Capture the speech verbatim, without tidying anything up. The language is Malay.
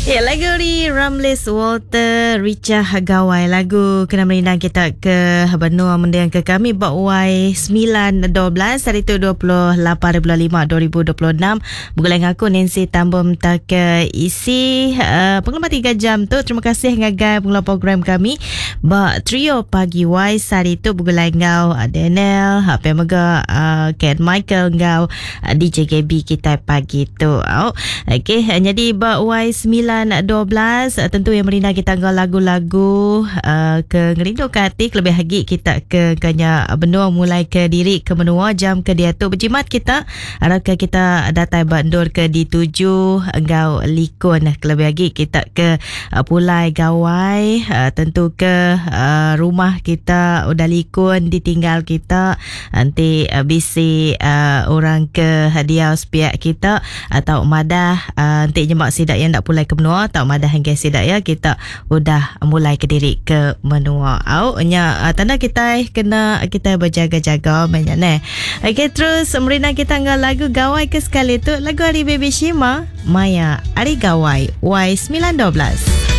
Ya, lagu ni Ramlis Walter Richa Hagawai. Lagu kena merindang kita ke Benua mendiang ke kami Bak Y sembilan dua belas hari tu dua puluh lapan bulan lima dua ribu dua puluh enam. Bukan aku Nancy Tambum tak ke isi uh, pengalaman tiga jam tu. Terima kasih ngagai pengelola program kami Bak Trio Pagi Y hari tu bukan ngau uh, Daniel apa mega uh, Ken Michael ngau uh, D J K B kita pagi tu. Oh, okey, jadi Bak Y sembilan dua belas uh, tentu yang merindang kita ngau lagu-lagu uh, ke ngerindu ke hati lebih lagi kita ke kanya benua mulai ke diri ke menua jam ke dia tu berjimat kita harapkan kita datang bandur ke di tujuh ngau likun lebih lagi kita ke uh, pulai gawai uh, tentu ke uh, rumah kita udah likun ditinggal kita nanti uh, bisi uh, orang ke hadiah pihak kita atau madah uh, nanti nyemak sidak yang tak pulai ke menua atau madah hingga sidak ya kita udah mulai ke diri ke menua. Au nya uh, tanda kita kena kita berjaga-jaga banyak ne. Okey, terus merina kita ngah lagu gawai ke sekali tu lagu Ari Baby Shima Maya Ari Gawai Y sembilan dua belas.